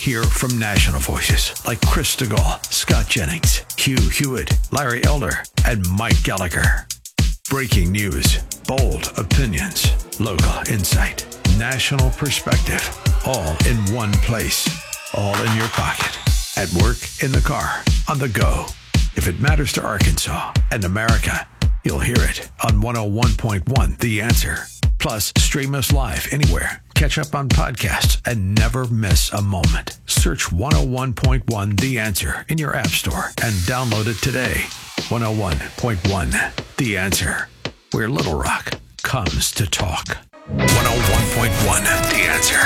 Hear from national voices like Chris DeGaulle, Scott Jennings, Hugh Hewitt, Larry Elder, and Mike Gallagher. Breaking news, bold opinions, local insight, national perspective, all in one place, all in your pocket, at work, in the car, on the go. If it matters to Arkansas and America, you'll hear it on 101.1 The Answer. Plus, stream us live anywhere. Catch up on podcasts and never miss a moment. Search 101.1 The Answer in your app store and download it today. 101.1 The Answer, where Little Rock comes to talk. 101.1 The Answer.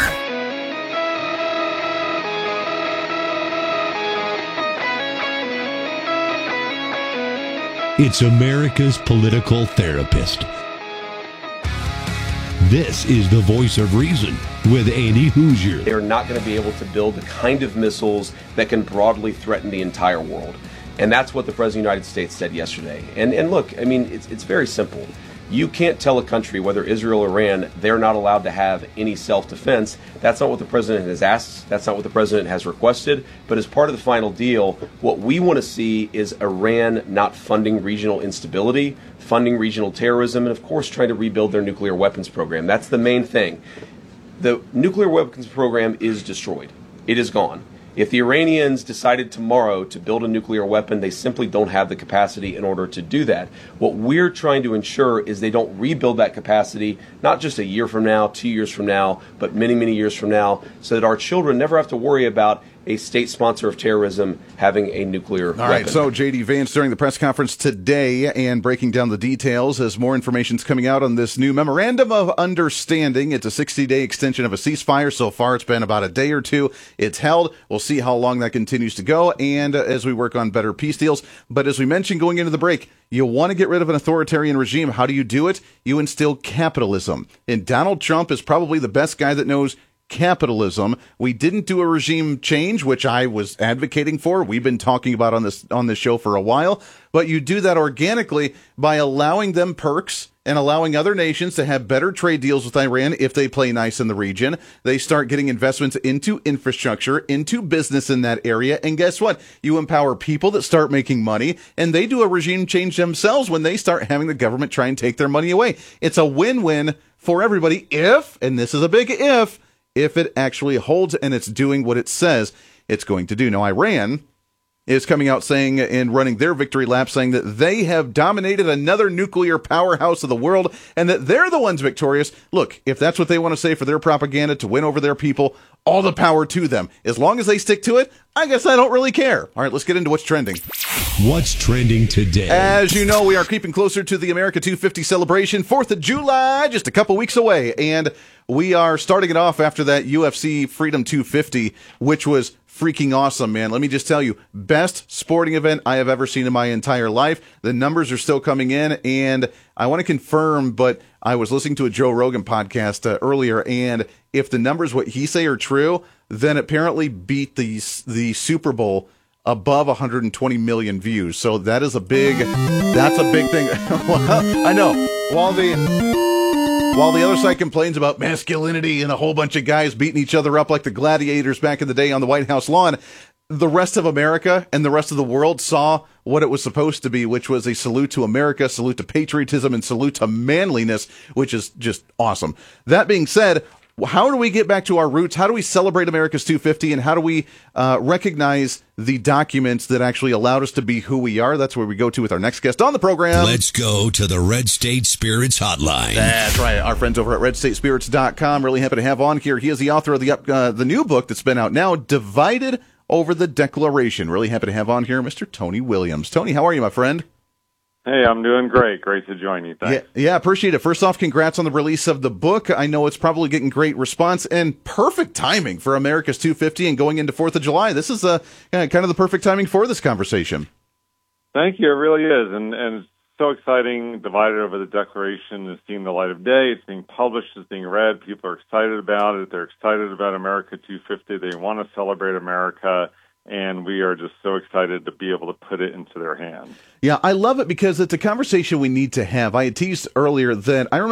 It's America's political therapist. This is the voice of reason with Andy Hoosier. They're not going to be able to build the kind of missiles that can broadly threaten the entire world. And that's what the President of the United States said yesterday. And look, I mean, it's very simple. You can't tell a country, whether Israel or Iran, they're not allowed to have any self-defense. That's not what the president has asked. That's not what the president has requested. But as part of the final deal, what we want to see is Iran not funding regional instability, funding regional terrorism, and of course trying to rebuild their nuclear weapons program. That's the main thing. The nuclear weapons program is destroyed. It is gone. If the Iranians decided tomorrow to build a nuclear weapon, they simply don't have the capacity in order to do that. What we're trying to ensure is they don't rebuild that capacity, not just a year from now, 2 years from now, but many, many years from now, so that our children never have to worry about a state sponsor of terrorism having a nuclear weapon. All right, so J.D. Vance during the press conference today and breaking down the details as more information's coming out on this new Memorandum of Understanding. It's a 60-day extension of a ceasefire. So far, it's been about a day or two. It's held. We'll see how long that continues to go and as we work on better peace deals. But as we mentioned going into the break, you want to get rid of an authoritarian regime. How do you do it? You instill capitalism. And Donald Trump is probably the best guy that knows capitalism. We didn't do a regime change, which I was advocating for. We've been talking about on this show for a while, but you do that organically by allowing them perks and allowing other nations to have better trade deals with Iran if they play nice in the region. They start getting investments into infrastructure, into business in that area, and guess what? You empower people that start making money, and they do a regime change themselves when they start having the government try and take their money away. It's a win-win for everybody if, and this is a big if it actually holds and it's doing what it says it's going to do. Now, Iran is coming out saying and running their victory lap saying that they have dominated another nuclear powerhouse of the world and that they're the ones victorious. Look, if that's what they want to say for their propaganda to win over their people, all the power to them. As long as they stick to it, I guess I don't really care. All right, let's get into what's trending. What's trending today? As you know, we are creeping closer to the America 250 celebration, 4th of July, just a couple weeks away. And we are starting it off after that UFC Freedom 250, which was freaking awesome, man. Let me just tell you, best sporting event I have ever seen in my entire life. The numbers are still coming in, and I want to confirm, but I was listening to a Joe Rogan podcast earlier, and if the numbers, what he say, are true, then apparently beat the Super Bowl above 120 million views. So that's a big thing. Well, I know. While the other side complains about masculinity and a whole bunch of guys beating each other up like the gladiators back in the day on the White House lawn, the rest of America and the rest of the world saw what it was supposed to be, which was a salute to America, salute to patriotism, and salute to manliness, which is just awesome. That being said, how do we get back to our roots? How do we celebrate America's 250? And how do we recognize the documents that actually allowed us to be who we are? That's where we go to with our next guest on the program. Let's go to the Red State Spirits Hotline. That's right. Our friends over at RedStateSpirits.com. Really happy to have on here. He is the author of the new book that's been out now, Divided Over the Declaration. Really happy to have on here Mr. Tony Williams. Tony, how are you, my friend? Hey, I'm doing great. Great to join you. Thanks. Yeah, appreciate it. First off, congrats on the release of the book. I know it's probably getting great response and perfect timing for America's 250 and going into 4th of July. This is kind of the perfect timing for this conversation. Thank you. It really is. And it's so exciting. Divided Over the Declaration is seeing the light of day. It's being published. It's being read. People are excited about it. They're excited about America 250. They want to celebrate America. And we are just so excited to be able to put it into their hands. Yeah, I love it because it's a conversation we need to have. I had teased earlier that I remember